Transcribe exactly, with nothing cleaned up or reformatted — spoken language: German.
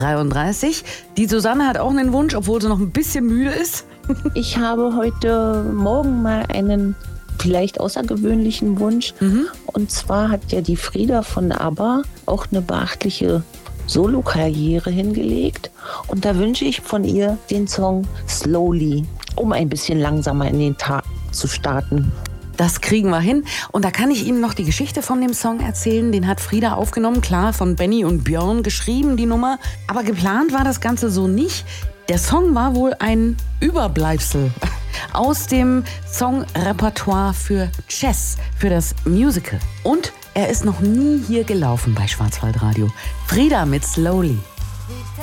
dreiunddreißig. Die Susanne hat auch einen Wunsch, obwohl sie noch ein bisschen müde ist. Ich habe heute Morgen mal einen vielleicht außergewöhnlichen Wunsch. Mhm. Und zwar hat ja die Frieda von ABBA auch eine beachtliche Solokarriere hingelegt. Und da wünsche ich von ihr den Song Slowly, um ein bisschen langsamer in den Tag zu starten. Das kriegen wir hin. Und da kann ich Ihnen noch die Geschichte von dem Song erzählen. Den hat Frieda aufgenommen, klar, von Benny und Björn geschrieben, die Nummer. Aber geplant war das Ganze so nicht. Der Song war wohl ein Überbleibsel aus dem Songrepertoire für Chess, für das Musical. Und er ist noch nie hier gelaufen bei Schwarzwaldradio. Frieda mit Slowly.